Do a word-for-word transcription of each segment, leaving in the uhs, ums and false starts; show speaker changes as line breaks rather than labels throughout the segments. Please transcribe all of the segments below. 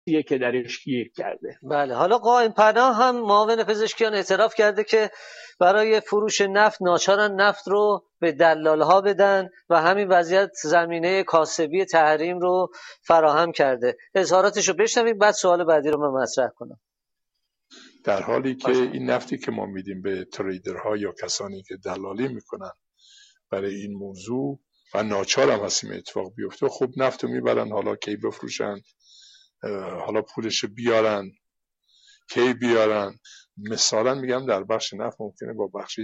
که درش گیر کرده.
بله، حالا قائم پناه هم معاون پزشکیان اعتراف کرده که برای فروش نفت ناچارن نفت رو به دلال‌ها بدن و همین وضعیت زمینه کاسبی تحریم رو فراهم کرده. اظهاراتش رو بشنویم بعد سوال بعدی رو من مطرح کنم.
در حالی که این نفتی که ما میدیم به تریدرها یا کسانی که دلالی میکنن برای این موضوع و ناچار هم هستیم اتفاق بیفته، خب نفتو میبرن، حالا کی بفروشن، حالا پولش بیارن، کی بیارن. مثلا میگم در بخش نفت ممکنه با بخشی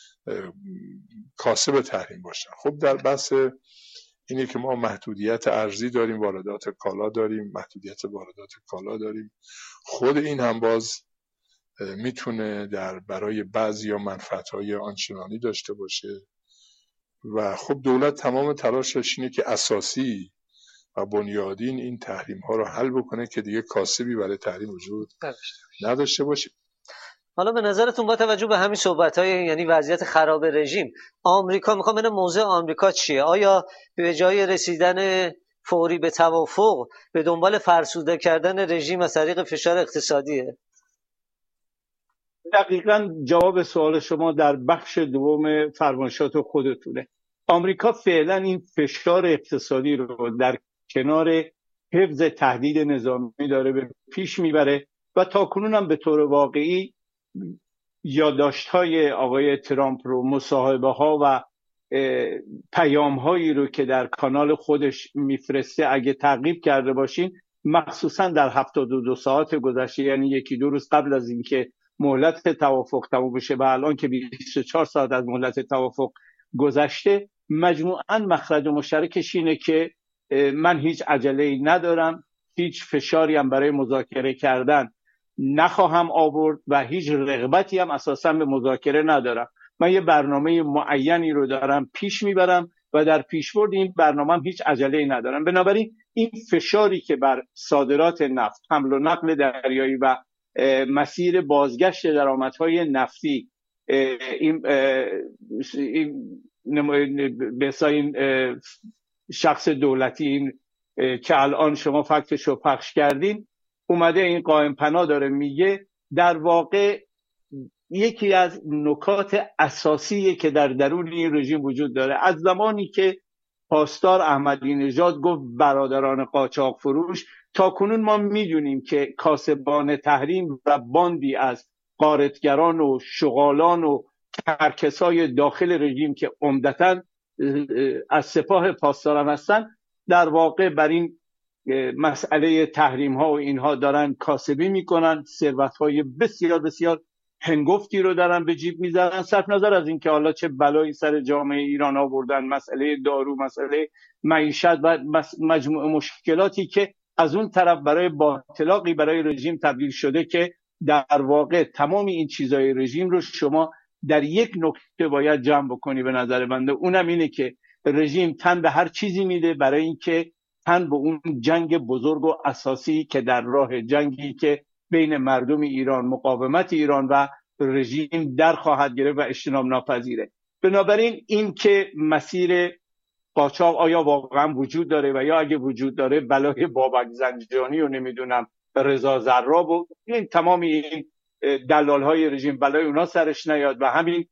کاسب تحریم باشن. خب در بحث اینه که ما محدودیت ارزی داریم، واردات کالا داریم، محدودیت واردات کالا داریم. خود این هم باز میتونه در برای بعضیا منفعت‌های آنچنانی داشته باشه و خب دولت تمام تلاشش اینه که اساسی و بنیادین این تحریم ها رو حل بکنه که دیگه کاسبی برای تحریم وجود نداشته باشه.
حالا به نظرتون با توجه به همین صحبت‌های یعنی وضعیت خراب رژیم، آمریکا میخوام ببینم موضع آمریکا چیه؟ آیا به جای رسیدن فوری به توافق به دنبال فرسوده کردن رژیم از طریق فشار اقتصادیه؟
دقیقاً جواب سوال شما در بخش دوم فرمایشات خودتونه. آمریکا فعلا این فشار اقتصادی رو در کنار حفظ تهدید نظامی داره به پیش میبره و تاکنون هم به طور واقعی یادداشت‌های آقای ترامپ رو، مصاحبه ها و پیام هایی رو که در کانال خودش میفرسته اگه تعقیب کرده باشین، مخصوصا در هفتاد و دو ساعت گذشته، یعنی یکی دو روز قبل از اینکه مهلت توافق تموم بشه و الان که بیست و چهار ساعت از مهلت توافق گذشته، مجموعاً مخرج مشترکش اینه که من هیچ عجله‌ای ندارم، هیچ فشاری هم برای مذاکره کردن نخواهم آورد و هیچ رغبتی هم اساساً به مذاکره ندارم. من یه برنامه معینی رو دارم پیش میبرم و در پیشبرد این برنامه هم هیچ عجله‌ای ندارم. بنابراین این فشاری که بر صادرات نفت، حمل و نقل دریایی و مسیر بازگشت درآمدهای نفتی، این به این شخص دولتی این که الان شما فکتش رو پخش کردین اومده این قائم پناه داره میگه، در واقع یکی از نکات اساسی که در درون این رژیم وجود داره. از زمانی که پاسدار احمدی نژاد گفت برادران قاچاق فروش، تا کنون ما میدونیم که کاسبان تحریم و باندی از غارتگران و شغالان و کرکسای داخل رژیم که عمدتاً از سپاه پاسداران هستن، در واقع بر این مسئله تحریم ها و اینها دارن کاسبی میکنن، ثروت های بسیار بسیار هنگفتی رو دارن به جیب میذارن، صرف نظر از این که حالا چه بلایی سر جامعه ایران آوردن، مسئله دارو، مسئله معیشت و مجموعه مشکلاتی که از اون طرف برای باطلاقی برای رژیم تبدیل شده که در واقع تمام این چیزای رژیم رو شما در یک نکته باید جمع بکنی به نظر بنده. اونم اینه که رژیم تن به هر چیزی میده برای اینکه تن به اون جنگ بزرگ و اساسی که در راه، جنگی که بین مردم ایران، مقاومت ایران و رژیم در خواهد گرفت و اجتناب ناپذیره. بنابراین این که مسیر قاچاق آیا واقعا وجود داره و یا اگه وجود داره بلای بابک زنجانی و نمیدونم رضا زراب و این تمام این دلال های رژیم بلای اونا سرش نیاد و همین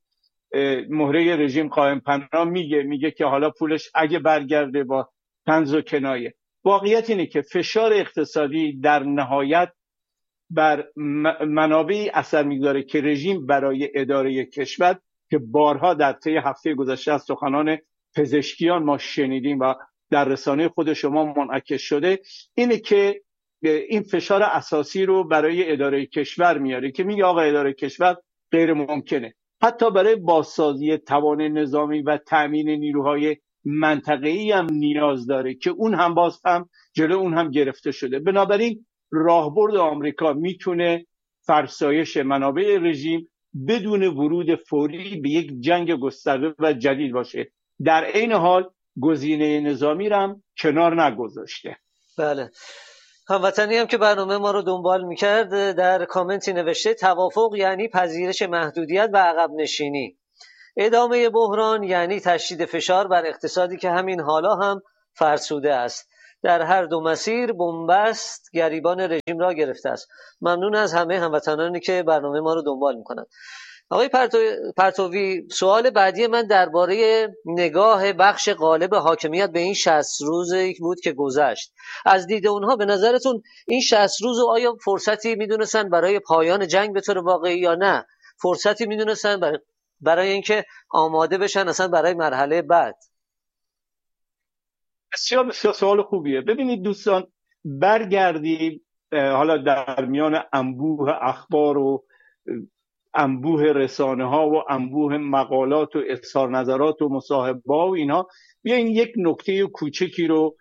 مهره رژیم قائم پناه میگه میگه که حالا پولش اگه برگرده با طنز و کنایه. واقعیت اینه که فشار اقتصادی در نهایت بر منابعی اثر میگذاره که رژیم برای اداره کشور، که بارها در طی هفته گذشته از سخنان پزشکیان ما شنیدیم و در رسانه خود شما منعکس شده، اینه که این فشار اساسی رو برای اداره کشور میاره که میگه آقا اداره کشور غیر ممکنه، حتی برای بازسازی توان نظامی و تأمین نیروهای منطقه‌ای هم نیاز داره که اون هم باز هم جلو اون هم گرفته شده. بنابراین راهبرد آمریکا میتونه فرسایش منابع رژیم بدون ورود فوری به یک جنگ گسترده و جدید باشه، در عین حال گزینه نظامی رو هم کنار نگذاشته.
بله، هموطنی هم که برنامه ما رو دنبال میکرد در کامنتی نوشته توافق یعنی پذیرش محدودیت و عقب نشینی، ادامه بحران یعنی تشدید فشار بر اقتصادی که همین حالا هم فرسوده است. در هر دو مسیر بنبست گریبان رژیم را گرفته است. ممنون از همه هموطنانی که برنامه ما رو دنبال میکنند. آقای پرتوی، سوال بعدی من درباره نگاه بخش غالب حاکمیت به این شصت روزی بود که گذشت. از دید اونها به نظرتون این شصت روز آیا فرصتی میدونستن برای پایان جنگ به طور واقعی یا نه فرصتی میدونستن برای, برای اینکه آماده بشن اصلا برای مرحله بعد؟
بسیار بسیار سوال خوبیه. ببینید دوستان، برگردیم حالا در میان انبوه اخبار و انبوه رسانه ها و انبوه مقالات و اظهار نظرات و مصاحبه ها و اینها، بیاین یک نکته کوچکی رو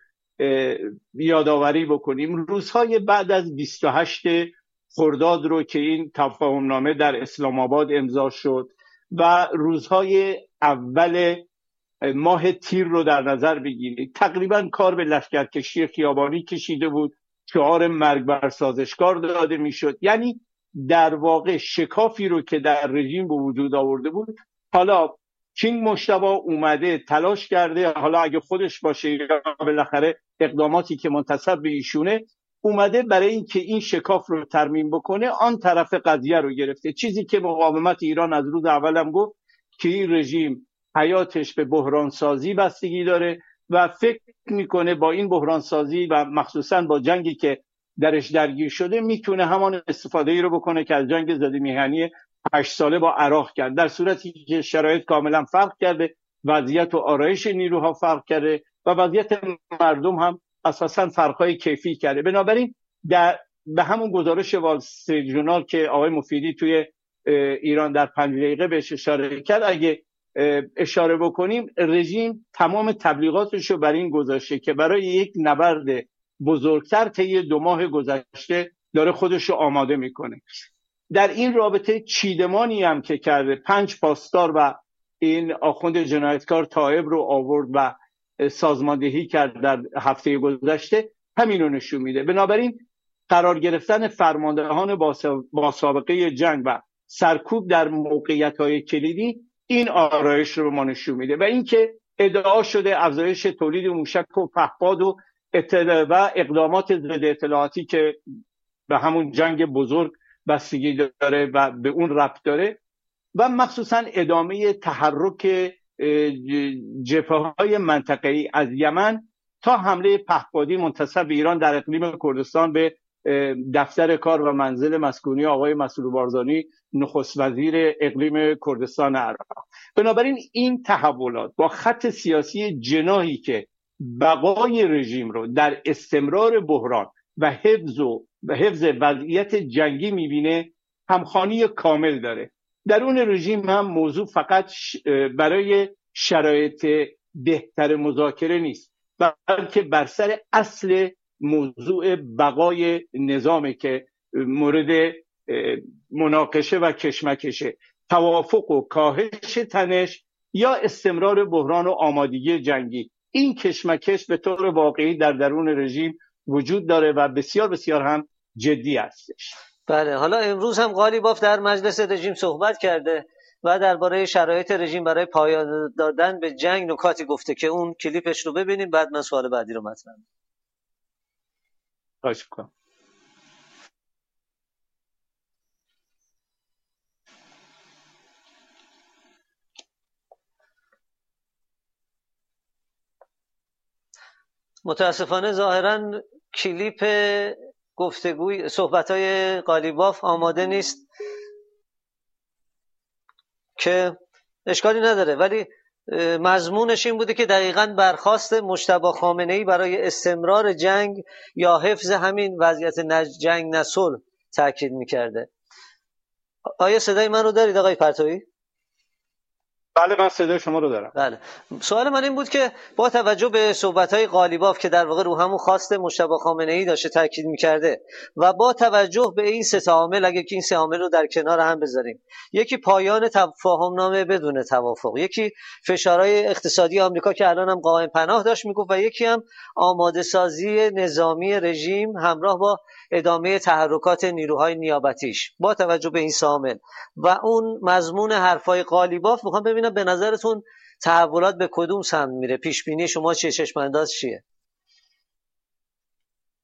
یادآوری بکنیم. روزهای بعد از بیست و هشت خرداد رو که این تفاهم نامه در اسلام آباد امضا شد و روزهای اول ماه تیر رو در نظر بگیرید، تقریبا کار به لشکرکشی خیابانی کشیده بود، شعار مرگ بر سازشکار داده میشد. یعنی در واقع شکافی رو که در رژیم به وجود آورده بود، حالا کینگ مجتبی اومده تلاش کرده، حالا اگه خودش باشه یا بالاخره اقداماتی که منتسب به ایشونه، اومده برای اینکه این شکاف رو ترمیم بکنه آن طرف قضیه رو گرفته. چیزی که مقاومت ایران از روز اولم گفت که این رژیم حیاتش به بحران سازی بستگی داره و فکر میکنه با این بحران سازی و مخصوصا با جنگی که درش درگیر شده میتونه همان استفاده ای رو بکنه که از جنگ ضد میهنی هشت ساله با عراق کرد، در صورتی که شرایط کاملا فرق کرده، وضعیت و آرایش نیروها فرق کرده و وضعیت مردم هم اساسا فرقای کیفی کرده. بنابراین در به همون گزارش وال استریت ژورنال که آقای مفیدی توی ایران در پنج دقیقه بهش اشاره کرد، اگه اشاره بکنیم، رژیم تمام تبلیغاتش رو برای این گذاشته که برای یک نبرد بزرگتر طی دو ماه گذشته داره خودش رو آماده میکنه. در این رابطه چیدمانی هم که کرده، پنج پاسدار و این آخوند جنایتکار طائب رو آورد و سازماندهی کرد در هفته گذشته، همین رو نشون میده. بنابراین قرار گرفتن فرماندهان با سابقه جنگ و سرکوب در موقعیت‌های کلیدی این آرایش رو به ما نشون میده و اینکه ادعا شده افزایش تولید موشک و پهپاد و و اقدامات ضد اطلاعاتی که به همون جنگ بزرگ بستگی داره و به اون ربط داره و مخصوصا ادامه تحرک جبهه‌های منطقه‌ای از یمن تا حمله پهپادی منتسب به ایران در اقلیم کردستان به دفتر کار و منزل مسکونی آقای مسعود بارزانی نخست وزیر اقلیم کردستان عراق. بنابراین این تحولات با خط سیاسی جناحی که بقای رژیم رو در استمرار بحران و حفظ و حفظ وضعیت جنگی میبینه همخوانی کامل داره. درون رژیم هم موضوع فقط برای شرایط بهتر مذاکره نیست، بلکه بر سر اصل موضوع بقای نظامی که مورد مناقشه و کشمکشه، توافق و کاهش تنش یا استمرار بحران و آمادگی جنگی. این کشمکش به طور واقعی در درون رژیم وجود داره و بسیار بسیار هم جدی هستش.
بله، حالا امروز هم قالیباف در مجلس رژیم صحبت کرده و درباره شرایط رژیم برای پایان دادن به جنگ نکاتی گفته که اون کلیپش رو ببینیم، بعد من سوال بعدی رو مطرح کنم.
خواهش می‌کنم.
متاسفانه ظاهراً کلیپ گفتگوی صحبت‌های قالیباف آماده نیست که اشکالی نداره، ولی مضمونش این بوده که دقیقاً برخاست مجتبی خامنه‌ای برای استمرار جنگ یا حفظ همین وضعیت جنگ نه صلح تاکید می‌کرده. آیا صدای من رو دارید آقای پرتویی؟
بله، من صدای شما رو دارم.
بله. سوال من این بود که با توجه به صحبت‌های قالیباف که در واقع رو همون خواست مجتبی خامنه‌ای داشته تاکید می‌کرده و با توجه به این سه عامل، اگه که این سه عامل رو در کنار هم بذاریم، یکی پایان تفاهم‌نامه بدون توافق، یکی فشارهای اقتصادی آمریکا که الان هم قائم پناه داشت میگفت و یکی هم آماده سازی نظامی رژیم همراه با ادامه تحرکات نیروهای نیابتیش، با توجه به این سه عامل و اون مضمون حرفای قالیباف، میخوام ببینم به نظرتون تحولات به کدوم سمت میره؟ پیش بینی شما چیه؟ چشم انداز چیه؟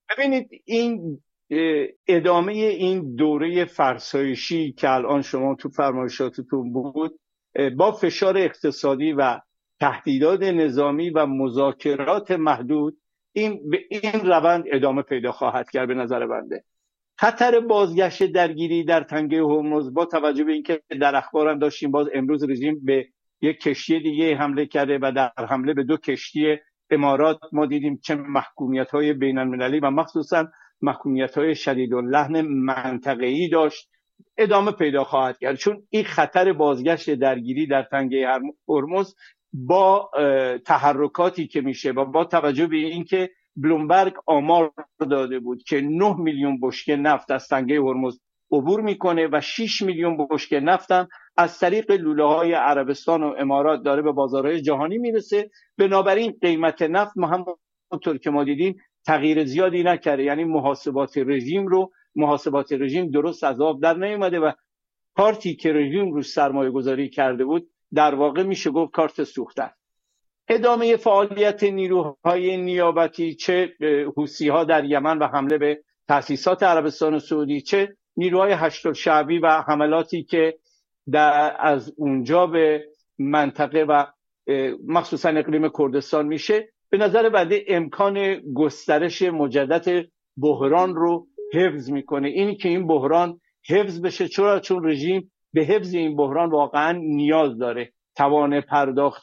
ببینید این ادامه این دوره فرسایشی که الان شما تو فرمایشاتتون بود با فشار اقتصادی و تهدیدات نظامی و مذاکرات محدود این این روند ادامه پیدا خواهد کرد. به نظر بنده خطر بازگشت درگیری در تنگه هرمز با توجه به اینکه در اخبار هم داشتیم باز امروز رژیم به یک کشتی دیگه حمله کرده و در حمله به دو کشتی امارات ما دیدیم چه محکومیت‌های بین‌المللی و مخصوصا محکومیت‌های شدیداللحن منطقه‌ای داشت، ادامه پیدا خواهد کرد، چون این خطر بازگشت درگیری در تنگه هرمز با تحرکاتی که میشه و با توجه به اینکه بلومبرگ آمار داده بود که نه میلیون بشکه نفت از تنگه هرمز عبور میکنه و شش میلیون بشکه نفت هم از طریق لوله‌های عربستان و امارات داره به بازارهای جهانی میرسه. بنابراین قیمت نفت ما همونطور که ما دیدیم تغییر زیادی نکرده، یعنی محاسبات رژیم رو محاسبات رژیم درست از آب در نیومده و کارتی که رژیم روش سرمایه گذاری کرده بود در واقع میشه گفت کارت سوخته. ادامه فعالیت نیروهای نیابتی، چه حوثی‌ها در یمن و حمله به تأسیسات عربستان سعودی، چه نیروهای هشت‌الشعبی و حملاتی که در از اونجا به منطقه و مخصوصا اقلیم کردستان میشه، به نظر بنده امکان گسترش مجدد بحران رو حفظ میکنه. اینی که این بحران حفظ بشه، چرا؟ چون رژیم به حفظ این بحران واقعا نیاز داره. توان پرداخت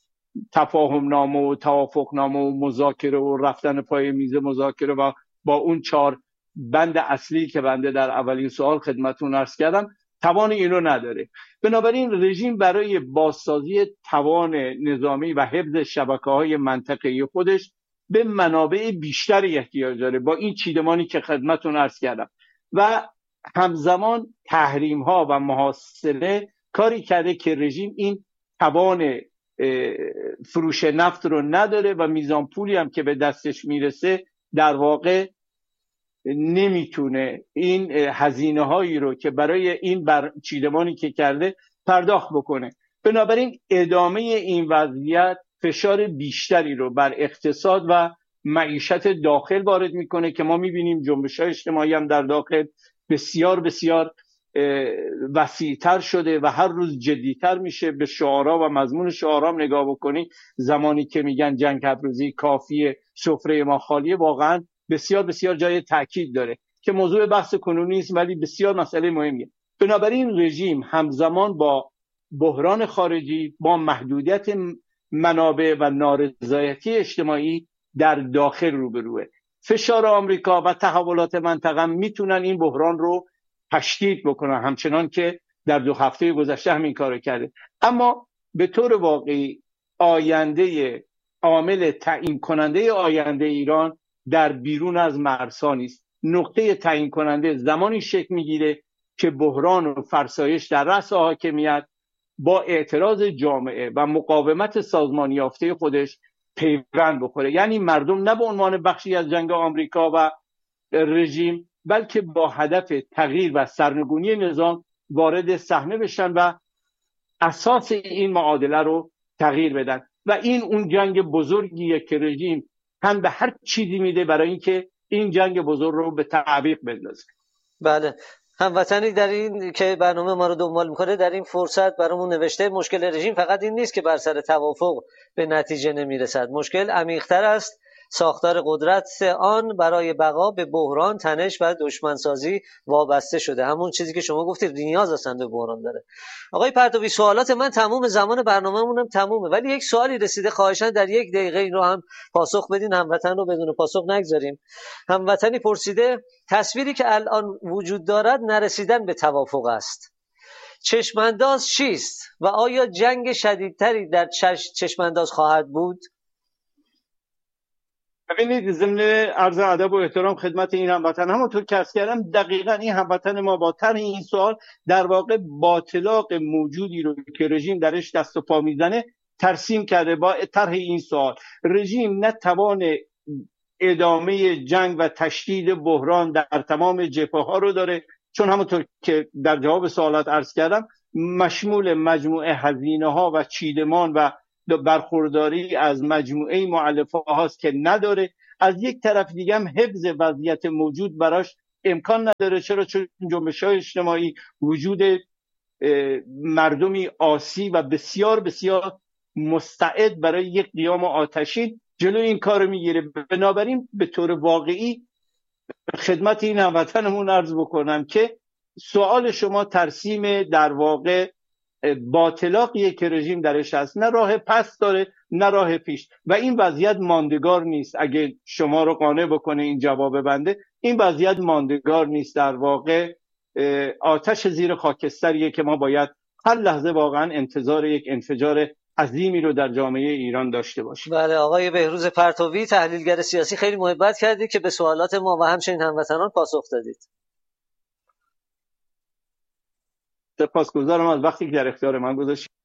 تفاهم نامه و توافق نامه و مذاکره و رفتن پای میز مذاکره و با اون چهار بند اصلی که بنده در اولین سوال خدمتتون عرض کردم توان اینو نداره. بنابراین رژیم برای بازسازی توان نظامی و حفظ شبکه‌های منطقه‌ای خودش به منابع بیشتری احتیاج داره با این چیدمانی که خدمتتون عرض کردم و همزمان تحریم‌ها و محاصره کاری کرده که رژیم این توان فروش نفت رو نداره و میزان پولی هم که به دستش میرسه در واقع نمیتونه این هزینه هایی رو که برای این بر چیدمانی که کرده پرداخت بکنه. بنابراین ادامه این وضعیت فشار بیشتری رو بر اقتصاد و معیشت داخل وارد میکنه که ما میبینیم جنبش‌های اجتماعی هم در داخل بسیار بسیار وسیع‌تر شده و هر روز جدی‌تر میشه. به شعارها و مضمون شعارها نگاه بکنی، زمانی که میگن جنگ هرروزی کافیه، سفره ما خالیه، واقعا بسیار بسیار جای تاکید داره که موضوع بحث کنونی است ولی بسیار مسئله مهمیه. بنابراین رژیم همزمان با بحران خارجی، با محدودیت منابع و نارضایتی اجتماعی در داخل روبروه. فشار آمریکا و تحولات منطقه میتونن این بحران رو تشدید بکنن، همچنان که در دو هفته گذشته همین کارو کرده. اما به طور واقعی آینده عامل تعیین کننده آینده ایران در بیرون از مرزها نیست. نقطه تعیین کننده زمانی شکل میگیره که بحران و فرسایش در رأس حاکمیت با اعتراض جامعه و مقاومت سازمانی یافته خودش پیوند بخوره. یعنی مردم نه به عنوان بخشی از جنگ آمریکا و رژیم، بلکه با هدف تغییر و سرنگونی نظام وارد صحنه بشن و اساس این معادله رو تغییر بدن. و این اون جنگ بزرگیه که رژیم هم به هر چیزی میده برای اینکه این جنگ بزرگ رو به تعویق بندازه.
بله، هموطنی در این که برنامه ما رو دنبال میکنه در این فرصت برامون نوشته مشکل رژیم فقط این نیست که بر سر توافق به نتیجه نمیرسد، مشکل عمیق‌تر است. ساختار قدرت آن برای بقا به بحران، تنش و دشمنسازی وابسته شده. همون چیزی که شما گفتید نیاز اصلا به بحران داره. آقای پرتوی، سوالات من تموم، زمان برنامه‌مون هم تمومه، ولی یک سوالی رسیده، خواهشاً در یک دقیقه این رو هم پاسخ بدین، هموطن رو بدون پاسخ نگذاریم. هموطنی پرسیده تصویری که الان وجود دارد نرسیدن به توافق است. چشمانداز چیست و آیا جنگ شدیدتری در چشمانداز خواهد بود؟
ببینید، ضمن عرض ادب و احترام خدمت این هموطن، همونطور که عرض کردم دقیقاً این هموطن ما با طرح این سوال در واقع باطلاق موجودی رو که رژیم درش دست و پا میزنه ترسیم کرده. با طرح این سوال رژیم نه توان ادامه جنگ و تشدید بحران در تمام جبهه‌ها رو داره، چون همونطور که در جواب سوالات عرض کردم مشمول مجموعه هزینه‌ها و چیدمان و برخورداری از مجموعه مؤلفه هاست که نداره. از یک طرف دیگه هم حفظ وضعیت موجود براش امکان نداره. چرا؟ چون جنبش‌های اجتماعی، وجود مردمی آسی و بسیار بسیار مستعد برای یک قیام آتشین جلوی این کار میگیره. بنابراین به طور واقعی خدمت این هموطنمون عرض بکنم که سوال شما ترسیم در واقع باطلاقیه که رژیم درش هست، نه راه پس داره نه راه پیش، و این وضعیت ماندگار نیست. اگه شما رو قانع بکنه این جواب بنده، این وضعیت ماندگار نیست. در واقع آتش زیر خاکستریه که ما باید هر لحظه واقعا انتظار یک انفجار عظیمی رو در جامعه ایران داشته باشیم.
بله، آقای بهروز پرتوی، تحلیلگر سیاسی، خیلی محبت کردید که به سوالات ما و همچنین هموطنان پاسخ دادید.
سپاسگزارم از وقتی که در اختیار من گذاشتید.